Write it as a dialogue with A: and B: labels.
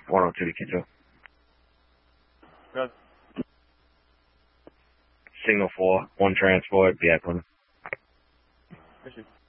A: 102 to Kitchener.
B: Good.
A: Signal 4, 1 transport, be at Plymouth.
B: Issue.